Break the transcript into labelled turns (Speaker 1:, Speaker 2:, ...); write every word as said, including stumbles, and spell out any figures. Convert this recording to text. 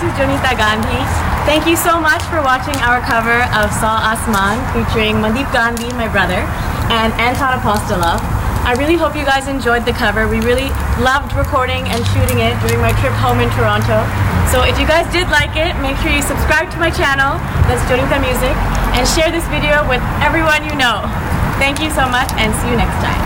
Speaker 1: this is Jonita Gandhi. Thank you so much for watching our cover of Saw Asman featuring Mandeep Gandhi, my brother, and Anton Apostolov. I really hope you guys enjoyed the cover. We really loved recording and shooting it during my trip home in Toronto. So if you guys did like it, make sure you subscribe to my channel, that's Jonita Music, and share this video with everyone you know. Thank you so much and see you next time.